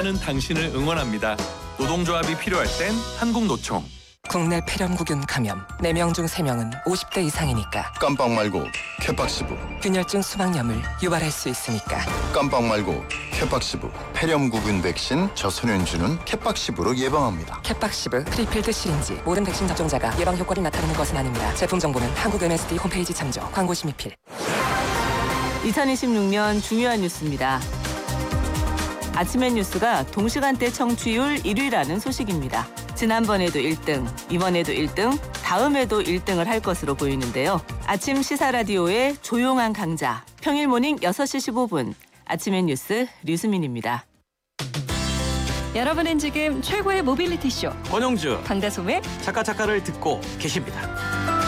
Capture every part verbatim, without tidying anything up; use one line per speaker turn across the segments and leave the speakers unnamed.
일하는 당신을 응원합니다. 노동조합이 필요할 땐 한국노총.
국내 폐렴구균 감염 네 명 중 세 명은 오십 대 이상이니까.
깜빡 말고 케팍시브.
균열증 수막염을 유발할 수 있으니까.
깜빡 말고 케팍시브. 폐렴구균 백신 저소년주는 케팍시브로 예방합니다.
캣박시브 프리필드 시린지 모든 백신 접종자가 예방 효과를 나타내는 것은 아닙니다. 제품 정보는 한국 엠에스디 홈페이지 참조. 광고 심의필.
이천이십육 년 중요한 뉴스입니다. 아침의 뉴스가 동시간대 청취율 일 위라는 소식입니다. 지난번에도 일 등, 이번에도 일 등, 다음에도 일 등을 할 것으로 보이는데요. 아침 시사 라디오의 조용한 강자, 평일 모닝 여섯 시 십오 분, 아침의 뉴스 류수민입니다.
여러분은 지금 최고의 모빌리티 쇼
권영주
강다솜의
차카차카를 듣고 계십니다.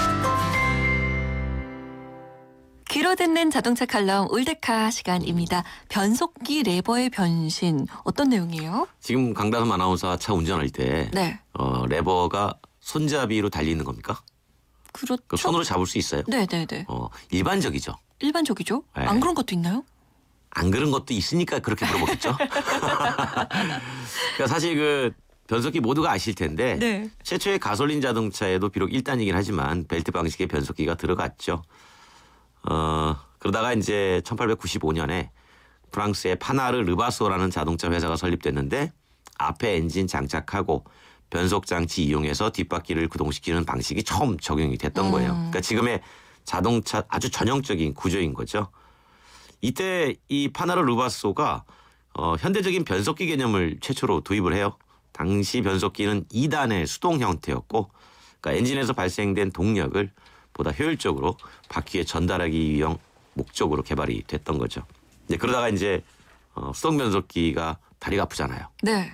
귀로 듣는 자동차 칼럼 올데카 시간입니다. 변속기 레버의 변신 어떤 내용이에요?
지금 강다솜 아나운서가 차 운전할 때
네,
어, 레버가 손잡이로 달리는 겁니까?
그렇죠.
그 손으로 잡을 수 있어요?
네네네.
어, 일반적이죠.
일반적이죠.
네.
안 그런 것도 있나요?
안 그런 것도 있으니까 그렇게 물어보겠죠. 그러니까 사실 그 변속기 모두가 아실 텐데
네.
최초의 가솔린 자동차에도 비록 일 단이긴 하지만 벨트 방식의 변속기가 들어갔죠. 어, 그러다가 이제 천팔백구십오 년에 프랑스의 파나르 르바소라는 자동차 회사가 설립됐는데 앞에 엔진 장착하고 변속 장치 이용해서 뒷바퀴를 구동시키는 방식이 처음 적용이 됐던 거예요. 그러니까 지금의 자동차 아주 전형적인 구조인 거죠. 이때 이 파나르 르바소가 어, 현대적인 변속기 개념을 최초로 도입을 해요. 당시 변속기는 이 단의 수동 형태였고 그러니까 엔진에서 발생된 동력을 보다 효율적으로 바퀴에 전달하기 위한 목적으로 개발이 됐던 거죠. 이제 그러다가 이제 어, 수동 변속기가 다리가 아프잖아요.
네.